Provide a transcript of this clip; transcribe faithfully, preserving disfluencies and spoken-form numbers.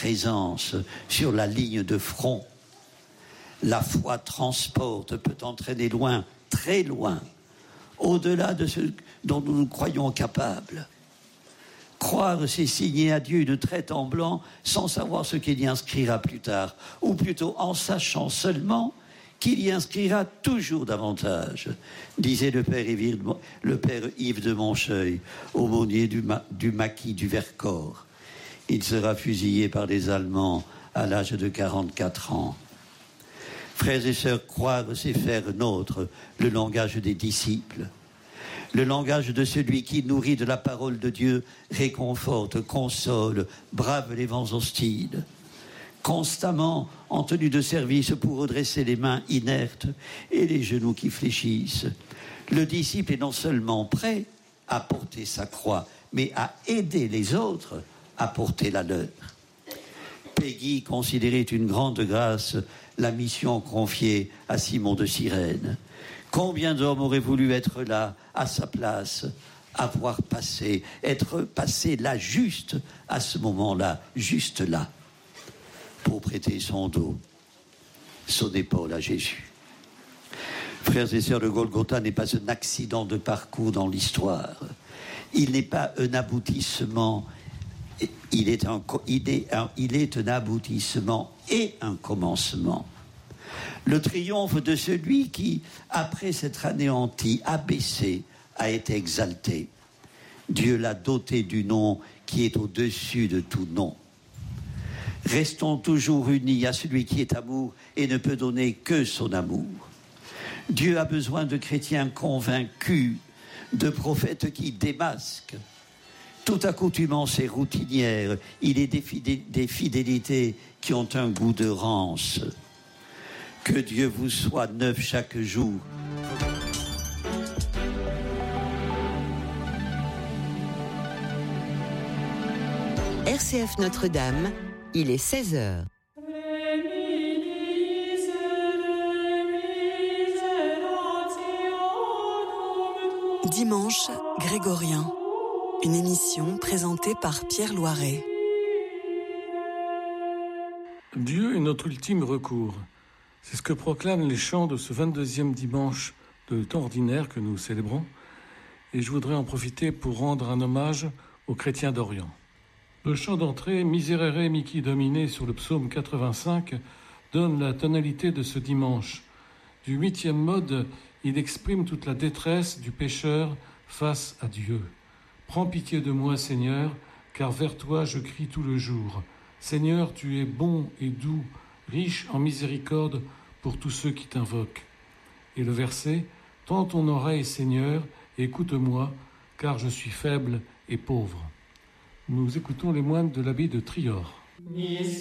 présence sur la ligne de front. La foi transporte, peut entraîner loin, très loin, au-delà de ce dont nous nous croyons capables. Croire, c'est signer à Dieu une traite en blanc sans savoir ce qu'il y inscrira plus tard, ou plutôt en sachant seulement qu'il y inscrira toujours davantage, disait le père Yves, le père Yves de Moncheuil, aumônier du, ma, du maquis du Vercors. Il sera fusillé par les Allemands à l'âge de quarante-quatre ans. Frères et sœurs, croire, c'est faire nôtre le langage des disciples, le langage de celui qui, nourrit de la parole de Dieu, réconforte, console, brave les vents hostiles, constamment en tenue de service pour redresser les mains inertes et les genoux qui fléchissent. Le disciple est non seulement prêt à porter sa croix, mais à aider les autres à porter la leur. Peggy considérait une grande grâce la mission confiée à Simon de Cyrène. Combien d'hommes auraient voulu être là, à sa place, avoir passé, être passé là, juste à ce moment-là, juste là, pour prêter son dos, son épaule à Jésus. Frères et sœurs, le Golgotha n'est pas un accident de parcours dans l'histoire. Il n'est pas un aboutissement, il est un, il est un, il est un aboutissement et un commencement. Le triomphe de celui qui, après s'être anéanti, abaissé, a été exalté. Dieu l'a doté du nom qui est au-dessus de tout nom. Restons toujours unis à celui qui est amour et ne peut donner que son amour. Dieu a besoin de chrétiens convaincus, de prophètes qui démasquent. Toute accoutumance est routinière. Il est des, fidé- des fidélités qui ont un goût de rance. Que Dieu vous soit neuf chaque jour. R C F Notre-Dame, il est seize heures. Dimanche grégorien, une émission présentée par Pierre Loiret. Dieu est notre ultime recours. C'est ce que proclament les chants de ce vingt-deuxième dimanche de temps ordinaire que nous célébrons. Et je voudrais en profiter pour rendre un hommage aux chrétiens d'Orient. Le chant d'entrée, Miserere Mihi Domine, sur le psaume quatre-vingt-cinq, donne la tonalité de ce dimanche. Du huitième mode, il exprime toute la détresse du pécheur face à Dieu. Prends pitié de moi, Seigneur, car vers toi je crie tout le jour. Seigneur, tu es bon et doux, riche en miséricorde pour tous ceux qui t'invoquent. Et le verset, tends ton oreille, Seigneur, et écoute-moi, car je suis faible et pauvre. Nous écoutons les moines de l'abbaye de Trior.